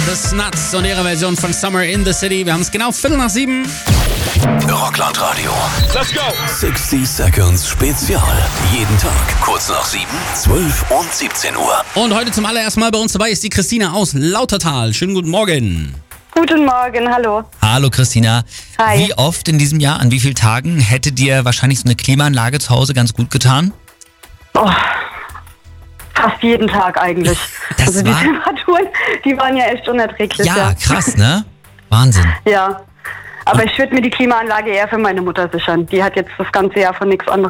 The Snuts und ihre Version von Summer in the City. Wir haben es genau 6:15. Rockland Radio. Let's go! 60 Seconds Spezial. Jeden Tag kurz nach 7, 12 und 17 Uhr. Und heute zum allerersten Mal bei uns dabei ist die Christina aus Lautertal. Schönen guten Morgen. Guten Morgen, hallo. Hallo Christina. Hi. Wie oft in diesem Jahr, an wie vielen Tagen hätte dir wahrscheinlich so eine Klimaanlage zu Hause ganz gut getan? Oh, fast jeden Tag eigentlich. Das also die war- Temperaturen, die waren ja echt unerträglich. Ja, krass, ne? Wahnsinn. Ja. Aber ich würde mir die Klimaanlage eher für meine Mutter sichern. Die hat jetzt das ganze Jahr von nichts anderem